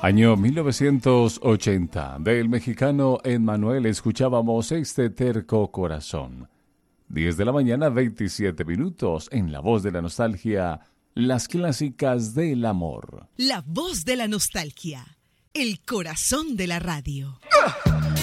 Año 1980, del mexicano Emmanuel escuchábamos Este terco corazón. 10 de la mañana, 27 minutos, en La Voz de la Nostalgia, las clásicas del amor. La Voz de la Nostalgia, el corazón de la radio.